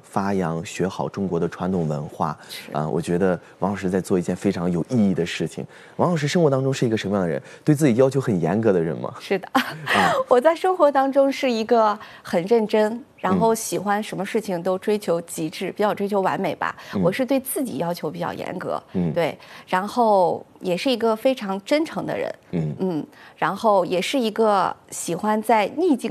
发扬学好中国的传统文化我觉得王老师在做一件非常有意义的事情。王老师生活当中是一个什么样的人？对自己要求很严格的人吗？ 是的，我在生活当中是一个很认真，然后喜欢什么事情都追求极致，比较追求完美吧。我是对自己要求比较严格，对，然后也是一个非常真诚的人，然后也是一个喜欢在逆境